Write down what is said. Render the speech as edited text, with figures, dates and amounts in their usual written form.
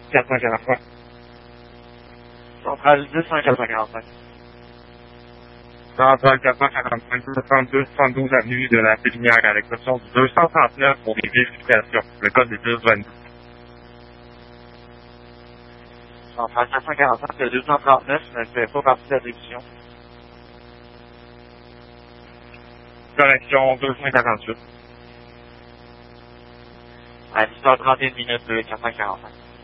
445. Centrale 245. Centrale 445, 72 avenue de la Pépinière à l'exception du 239 pour des vérifications. Le code est 1022. Centrale 445, le 239 ne fait pas partie de la division. Correction 248. À 10h31 minutes, le 445.